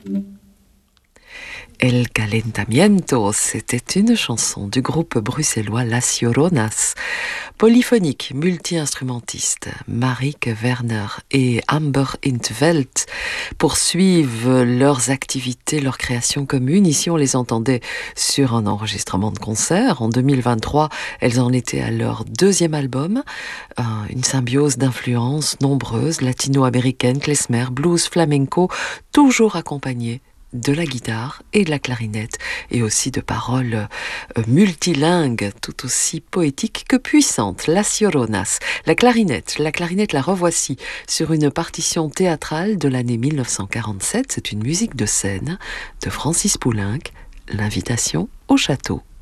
El Calentamiento, c'était une chanson du groupe bruxellois Las Lloronas. Polyphonique, multi-instrumentiste, Marieke Werner et Amber Intveld poursuivent leurs activités, leurs créations communes. Ici, on les entendait sur un enregistrement de concert. En 2023, elles en étaient à leur deuxième album. Une symbiose d'influences nombreuses, latino-américaines, klezmer, blues, flamenco, toujours accompagnée de la guitare et de la clarinette, et aussi de paroles multilingues, tout aussi poétiques que puissantes. Las Lloronas, la clarinette la revoici sur une partition théâtrale de l'année 1947. C'est une musique de scène de Francis Poulenc, L'invitation au château.